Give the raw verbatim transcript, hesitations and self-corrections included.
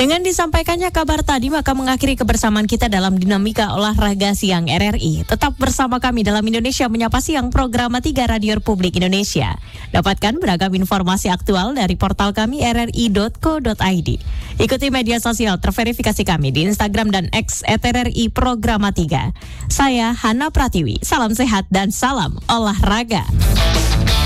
Dengan disampaikannya kabar tadi, maka mengakhiri kebersamaan kita dalam Dinamika Olahraga Siang R R I. Tetap bersama kami dalam Indonesia Menyapa Siang, program tiga Radio Republik Indonesia. Dapatkan beragam informasi aktual dari portal kami r r i dot co dot i d. Ikuti media sosial terverifikasi kami di Instagram dan X et R R I Programa tiga. Saya Hana Pratiwi, salam sehat dan salam olahraga.